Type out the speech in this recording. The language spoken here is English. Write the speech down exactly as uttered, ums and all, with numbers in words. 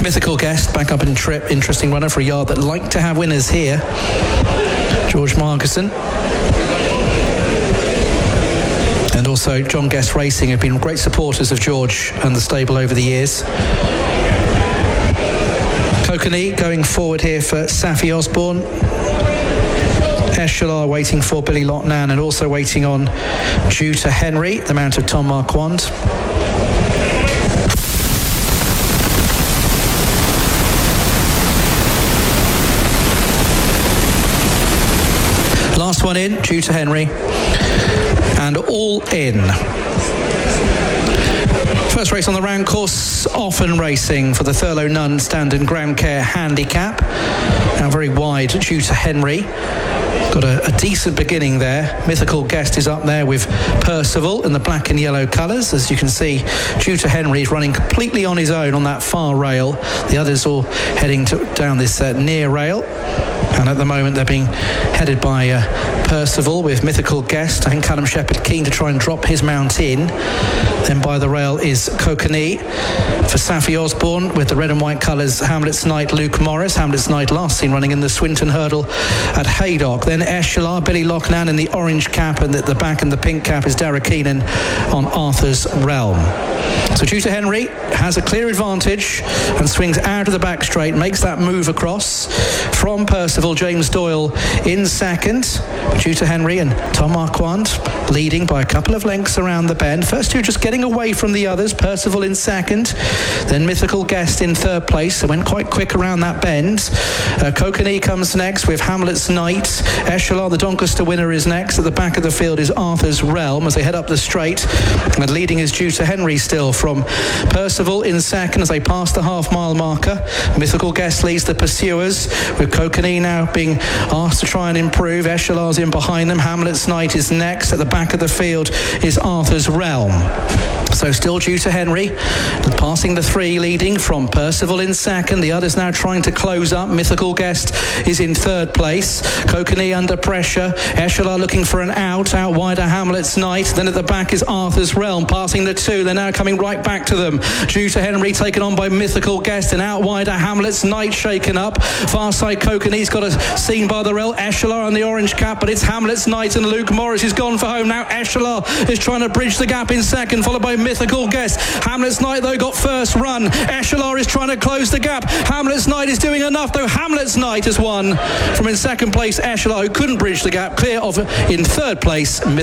Mythical Guest, back up in trip. Interesting runner for a yard that like to have winners here. George Margerson. And also John Guest Racing have been great supporters of George and the stable over the years. Kokanee going forward here for Saffie Osborne. Eshalar waiting for Billy Lochnan, and also waiting on Juta Henry, the mount of Tom Marquand. Last one in, Juta Henry, and all in. First race on the round course, Often Racing for the Thurlow Nunn Stand and Ground Care Handicap. Now very wide, Juta Henry. Got a, a decent beginning there. Mythical Guest is up there with Percival in the black and yellow colours. As you can see, Juta Henry is running completely on his own on that far rail. The others all heading to, down this uh, near rail. And at the moment they're being headed by uh, Percival with Mythical Guest. I think Callum Shepherd keen to try and drop his mount in. Then by the rail is Kokanee. For Saffie Osborne with the red and white colours, Hamlet's Knight Luke Morris. Hamlet's Knight last seen running in the Swinton Hurdle at Haydock. Then Eshalar, Billy Lochnan in the orange cap, and at the back in the pink cap is Derek Keenan on Arthur's Realm. So Juta Henry has a clear advantage and swings out of the back straight, makes that move across from Percival. James Doyle in second. Juta Henry and Tom Marquand leading by a couple of lengths around the bend. First two just getting away from the others. Percival in second, then Mythical Guest in third place. They went quite quick around that bend. Uh, Kokanee comes next with Hamlet's Knight. Eshalar, the Doncaster winner, is next. At the back of the field is Arthur's Realm as they head up the straight. And leading is Juta Henry still from Percival in second as they pass the half mile marker. Mythical Guest leads the pursuers with Kokanee now being asked to try and improve. Eshalar's in behind them. Hamlet's Knight is next. At the back of the field is Arthur's Realm. So still Juta Henry passing the three, leading from Percival in second. The others now trying to close up. Mythical Guest is in third place. Kokanee under pressure. Eshalar looking for an out. Out wider Hamlet's Knight. Then at the back is Arthur's Realm passing the two. They're now coming right back to them. Juta Henry taken on by Mythical Guest, and out wider Hamlet's Knight shaken up. Far side Kokanee's got a seen by the rail. Eshalar on the orange cap, but it's Hamlet's Knight and Luke Morris is gone for home. Now Eshalar is trying to bridge the gap in second, followed by Mythical Guest. Hamlet's Knight though got first run. Eshalar is trying to close the gap. Hamlet's Knight is doing enough though. Hamlet's Knight has won from in second place Eshalar, who couldn't bridge the gap, clear of in third place